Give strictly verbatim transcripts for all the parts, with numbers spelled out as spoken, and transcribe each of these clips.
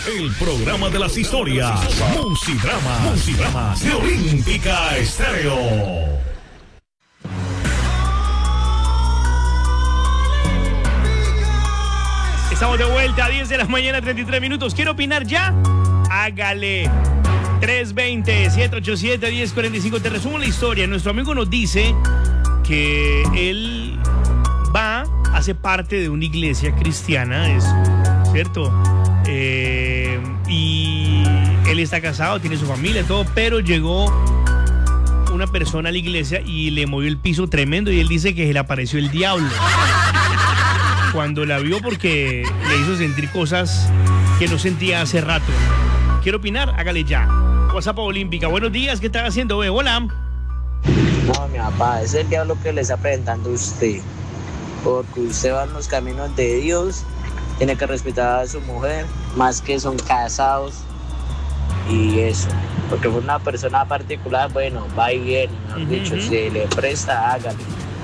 El programa de las historias. Musidrama. Musidrama de Olímpica Estéreo. Estamos de vuelta a diez de la mañana, treinta y tres minutos. ¿Quiere opinar ya? Hágale. tres dos cero, siete ocho siete, uno cero cuatro cinco. Te resumo la historia. Nuestro amigo nos dice que él va, hace parte de una iglesia cristiana, es cierto. Eh, y él está casado, tiene su familia, todo, pero llegó una persona a la iglesia y le movió el piso tremendo y él dice que se le apareció el diablo cuando la vio porque le hizo sentir cosas que no sentía hace rato. ¿Quiere opinar? Hágale ya. WhatsApp Olímpica. Buenos días, ¿qué estás haciendo, ve? Hola. No, mi papá, es el diablo que le está presentando a usted. Porque usted va en los caminos de Dios, tiene que respetar a su mujer, más que son casados y eso. Porque fue una persona particular, bueno, va y viene, mejor uh-huh. dicho, si le presta, hágale.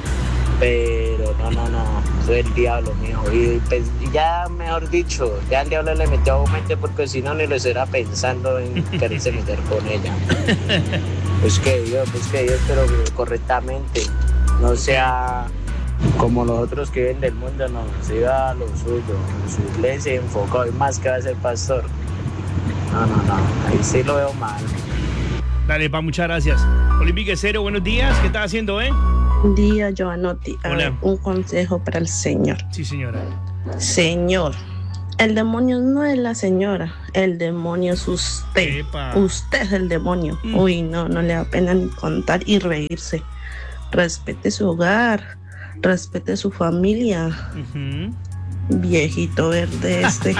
Pero no, no, no, soy el diablo, mijo. Y, pues, y ya, mejor dicho, ya el diablo le metió a un mente porque si no, ni lo estuviera pensando en quererse meter con ella. Pues que Dios, pues que Dios, pero correctamente, no sea como los otros que viven del mundo, no, se iba a lo suyo, en su iglesia enfocado, y más que va a ser pastor. No, no, no, ahí sí lo veo mal. Dale, pa, muchas gracias. Olímpica Cero, buenos días, ¿qué estás haciendo, eh? Buen día, Giovanotti. A Hola. ver, un consejo para el señor. Sí, señora. Señor, el demonio no es la señora, el demonio es usted. Epa. Usted es el demonio. Mm. Uy, no, no le da pena ni contar y reírse. Respete su hogar, respete su familia. Uh-huh. Viejito verde este.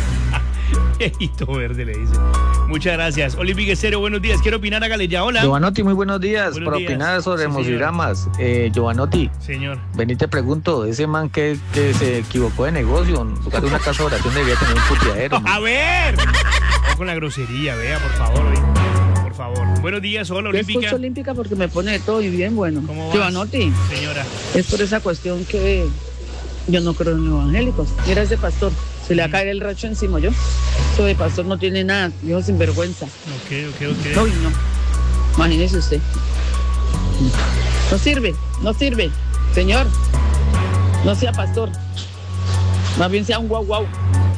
Viejito verde, le dice. Muchas gracias. Olímpica Cero, buenos días. Quiero opinar, hágale ya. Hola. Giovanotti, muy buenos días. Buenos Para días. opinar sobre Sí, Musidramas. Eh, Giovanotti, señor, ven y te pregunto, ese man que, que se equivocó de negocio, en lugar de una casa de oración debía tener un puteadero. a ver. Vamos con la grosería, vea, por favor. Oye. Por favor. Buenos días, hola, Yo Olímpica. escucho Olímpica porque me pone de todo y bien bueno. ¿Cómo vas? Giovanotti, señora. es por esa cuestión que yo no creo en los evangélicos. Mira ese pastor, se le va a caer el racho encima yo. Eso de pastor no tiene nada, viejo sinvergüenza. Ok, ok, ok. No, no. Imagínese usted. No sirve, no sirve. Señor, no sea pastor. Más bien sea un guau guau.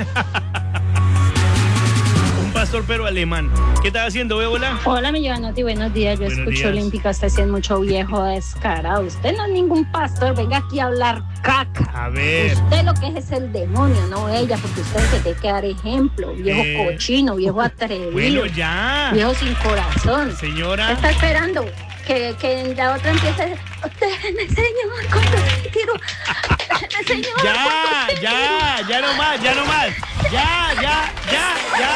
Un pastor pero alemán. ¿Qué estás haciendo, ve? Hola. Hola, mi Giovanotti, buenos días. Yo Buenos escucho días. Olímpica, está haciendo mucho viejo descarado. Usted no es ningún pastor, venga aquí a hablar caca. A ver. Usted lo que es es el demonio, no ella, porque usted se tiene que dar ejemplo. Viejo Eh. cochino, viejo atrevido. Bueno, ya. Viejo sin corazón. Señora. Está esperando que, que la otra empiece a decir, déjeme, señor, contigo. Déjeme, señor. Ya, ya, ya no más, ya no más. Ya, ya, ya, ya.